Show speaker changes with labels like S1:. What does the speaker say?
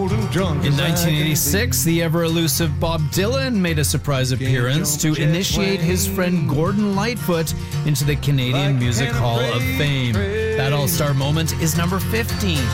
S1: In 1986, the ever-elusive Bob Dylan made a surprise appearance to initiate his friend Gordon Lightfoot into the Canadian Music Hall of Fame. That all-star moment is number 15.